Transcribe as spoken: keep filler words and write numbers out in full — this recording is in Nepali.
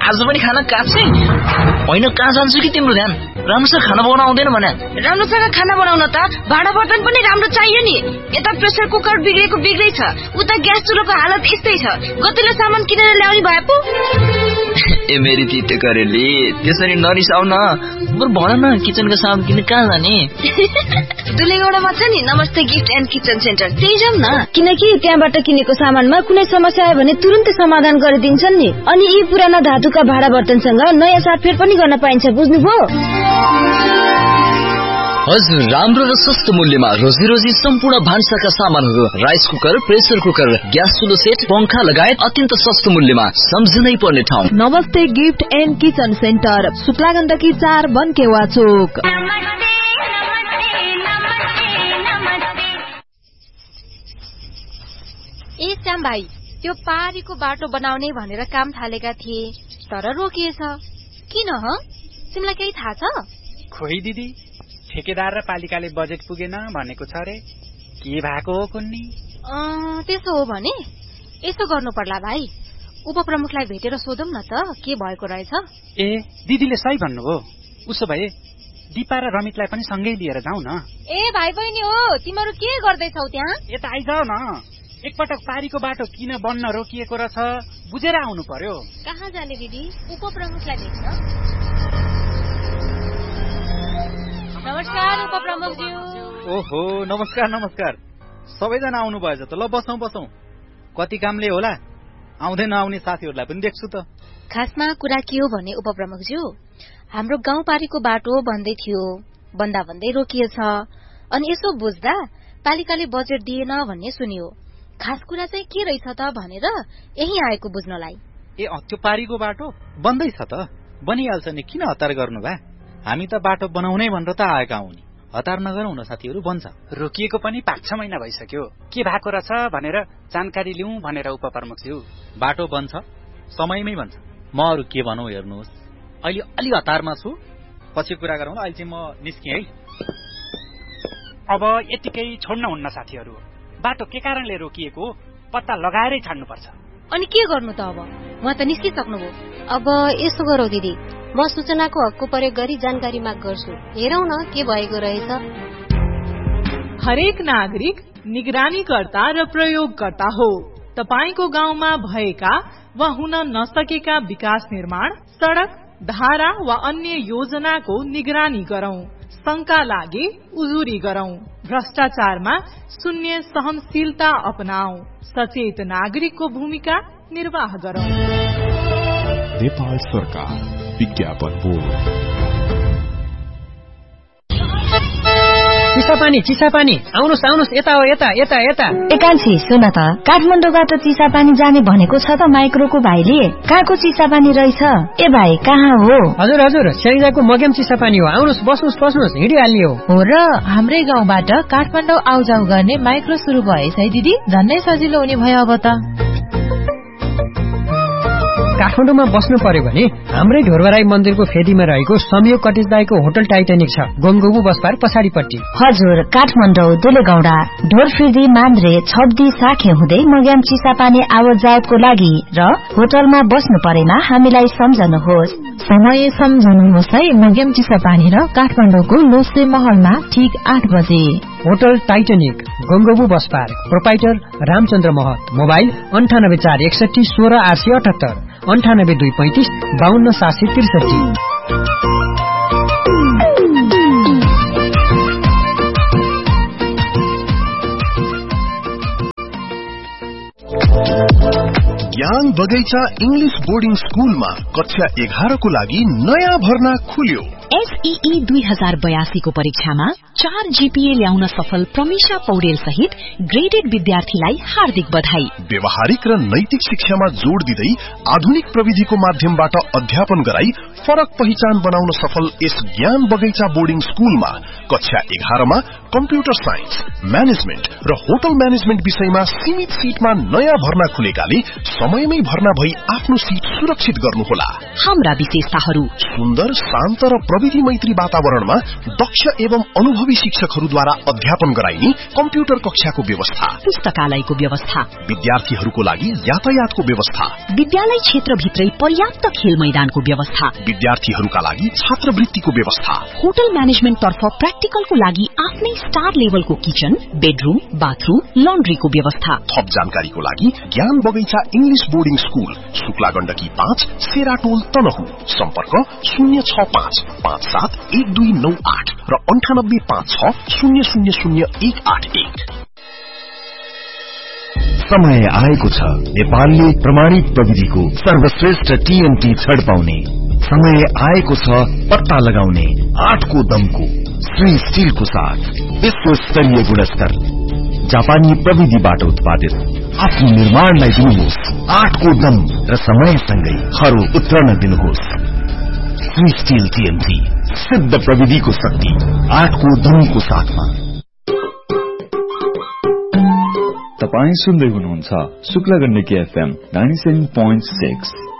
आज पनि खाना काट्छे? होइन कहाँ जान्छु कि तिम्रो ध्यान? राम्रोसँग खाना बनाउन आउँदैन भने? राम्रोसँग खाना बनाउन त भाँडा बर्तन पनि राम्रो चाहियो नि। यता प्रेसर कुकर बिग्रेको बिग्रै छ, उता ग्यास चुलोको हालत यस्तै छ। गतिलो सामान किनेर ल्याउने भए पो। ए मेरी तिते करेली, त्यसरी नरिसाउ न। बरु भन न, किचनको सामान किन्न कहाँ जाने? दुलेगौडामा छ नि नमस्ते गिफ्ट एन्ड किचन सेन्टर, त्यही जाउँ न। किनकि त्यहाँबाट किनेको सामानमा कुनै समस्या आयो भने तुरुन्तै समाधान गरिदिन्छन् नि। अनि यी पुराना धातुका भाँडा बर्तनसँग नयाँ साटफेर पनि गर्न पाइन्छ, बुझ्नुभयो? हजुर, राम्रो र सस्तो मूल्यमा रोजी रोजी सम्पूर्ण भान्साका सामानहरू, rice cooker, pressure cooker, gas चुलो set, पंखा लगायत अत्यन्त सस्तो मूल्यमा सम्झनै पर्ने ठाउँ नमस्ते gift and kitchen centre, Shukla Gandaki चार, बनकेवा चोक। ए श्याम भाइ, त्यो पारीको बाटो बनाउने भनेर काम थालेका थिए तर रोकिएछ, किन ह? तिमीलाई केही थाहा छ? खोइ दिदी, ठेकेदार र पालिकाले बजेट पुगेन भनेको छ रे। के भएको हो कुन्नी? त्यसो हो भने यसो गर्नु पर्ला भाइ, उपप्रमुखलाई भेटेर सोधौं न त के भएको रहेछ। ए दिदीले सही भन्नुभयो। उसो भए दिपा र रमितलाई पनि सँगै लिएर जाउँ न। ए भाइ बहिनी हो, तिमीहरू के गर्दैछौ त्यहाँ? यता आइजाऊ न। एकपटक पारीको बाटो किन बन्न रोकिएको रहेछ बुझेर आउनु पर्यो। कहाँ जाने दिदी? उपप्रमुखलाई भेट्न। नमस्कार उपप्रमुखज्यू। ओहो, नमस्कार नमस्कार। सबैजना आउनु भएछ त, ल बसौँ बसौँ। कति कामले होला, आउँदै नआउने साथीहरूलाई पनि देख्छु त। खासमा कुरा के हो भने उपप्रमुखज्यू, हाम्रो गाउँपारीको बाटो बन्दै थियो, बन्दा भन्दै रोकिएछ। अनि यसो बुझ्दा पालिकाले बजेट दिएन भन्ने सुनियो। खास कुरा चाहिँ के रहेछ त भनेर यही आएको बुझ्नलाई। ए त्यो पारीको बाटो बन्दैछ त, बनिहाल्छ नि, किन हतार गर्नु भए? हामी त बाटो बनाउनै भनेर त आएका हौ नि, हतार नगरौँ न साथीहरू, बन्छ। रोकिएको पनि पाँच छ महिना भइसक्यो, के भएको रहेछ भनेर जानकारी लिउँ भनेर उपप्रमुखज्यू। बाटो बन्छ, समयमै बन्छ। म अरू के भनौँ हेर्नुहोस्, अहिले अलि हतारमा छु, पछि कुरा गरौँ। अहिले चाहिँ म निस्केँ है। अब यतिकै छोड्न हुन्न साथीहरू, बाटो के कारणले रोकिएको पत्ता लगाएरै छाड्नुपर्छ। अनि के गर्नु त अब? उहाँ त निस्किसक्नुभयो। अब यसो गरौ दिदी, म सूचनाको हकको प्रयोग गरी जानकारी माग गर्छु, हेरौँ न के भएको रहेछ। हरेक नागरिक निगरानीकर्ता र प्रयोगकर्ता हो। तपाईको गाउँमा भएका वा हुन नसकेका विकास निर्माण, सड़क, धारा वा अन्य योजनाको निगरानी गरौं। शंका लागे उजुरी गरौं। भ्रष्टाचारमा शून्य सहनशीलता अपनाऊ। सचेत नागरिकको भूमिका निर्वाह गरौं। नेपाल सरकार विज्ञापन बोर्ड। चिसापानी चिसापानी आउनुहोस् आउनुहोस्, यता हो यता यता यता। एकान्छी सुन त, काठमाडौँबाट चिसापानी जाने भनेको छ त माइक्रोको भाइले। कहाँको चिसापानी रहेछ? ए भाइ कहाँ हो? हजुर हजुर, स्याङ्जाको मग्याम चिसापानी हो। आउनुहोस्, बस्नुहोस् बस्नुहोस्, हिँडिहाल्ने हो। हो र, हाम्रै गाउँबाट काठमाडौँ आउजाउ गर्ने माइक्रो सुरु भएछ है दिदी, झन्नै सजिलो हुने भयो अब त। काठमाडौँमा बस्नु पर्यो भने हाम्रै ढोरबराई मन्दिरको फेदीमा रहेको संयोग कटेज दाईको होटल टाइटानिक छ, गोमगोबु बसपार पछाडिपट्टि। हजुर, काठमाडौँ दुलेगौडा ढोरफिर्दी मान्द्रे छब्दी साखे हुँदै मग्याम चिसापानी आवत जावतको लागि र होटलमा बस्नु परेमा हामीलाई सम्झनुहोस्। समय सम्झनुहोस् है, मग्याम चिसापानी र काठमाडौँको लोसे महलमा ठीक आठ बजे। होटल टाइटानिक गोमगोबु बसपार, प्रोपाइटर रामचन्द्र महत। मोबाइल अन्ठानब्बे चार एकसठी सोह्र आठ सय अठहत्तर, अन्ठानब्बे दुई पैंतिस बाहन्न सात सय त्रिसठी। ज्ञान बगैँचा इंग्लिश बोर्डिङ स्कूलमा कक्षा एघारको लागि नयाँ भर्ना खुल्यो। एसईई दुई हजार बयासी को परीक्षामा चार जीपीए ल्याउन सफल प्रमिशा पौडेल सहित ग्रेडेड विद्यार्थीलाई हार्दिक बधाई। व्यवहारिक र नैतिक शिक्षामा जोड़ दिँदै आधुनिक प्रविधिको माध्यमबाट अध्यापन गराई फरक पहिचान बनाउन सफल यस ज्ञान बगैँचा बोर्डिङ स्कूलमा कक्षा एघारमा कम्प्युटर साइन्स, म्यानेजमेन्ट र होटल म्यानेजमेन्ट विषयमा सीमित सीटमा नयाँ भर्ना खुलेकाले समयमै भर्ना भई आफ्नो सीट सुरक्षित गर्नुहोला। हाम्रा विशेषताहरू: सुन्दर, शान्त र प्रविधि मैत्री वातावरणमा दक्ष एवं अनुभवी शिक्षकहरूद्वारा अध्यापन गराइने कम्प्युटर कक्षाको व्यवस्था, पुस्तकालयको व्यवस्था, विद्यार्थीहरूको लागि यातायातको व्यवस्था, विद्यालय क्षेत्रभित्रै पर्याप्त खेल मैदानको व्यवस्था, विद्यार्थीहरूका लागि छात्रवृत्तिको व्यवस्था, होटल म्यानेजमेन्ट तर्फ प्र्याक्टिकलको लागि आफ्नै स्टार लेभलको किचन, बेडरूम, बाथरूम, लन्ड्रीको व्यवस्था। थप जानकारीको लागि ज्ञान बगैंचा English boarding school, Shukla Gandaki पाँच, सेराटोल, तनहु। सम्पर्क शून्य छ पाँच पाँच सात एक दुई नौ आठ र अन्ठानब्बे पाँच छ शून्य शून्य शून्य एक आठ एक। समय आएको छ नेपालले प्रमाणित प्रविधिको सर्वश्रेष्ठ टीएनटी छड पाउने। समय आएको छ पत्ता लगाउने आठको दमको श्री स्टीलको साथ विश्व स्तरीय गुणस्तर जापानी प्रविधिबाट उत्पादित आफ्नो निर्माणलाई दिनुहोस् आठको दम र समयसँगै खरो उत्रन दिनुहोस्। श्री स्टील टीएनटी, सिद्ध प्रविधिको शक्ति आठको दमको साथमा। तपाई सुन्दै हुनुहुन्छ Shukla Gandaki FM ninety seven point six.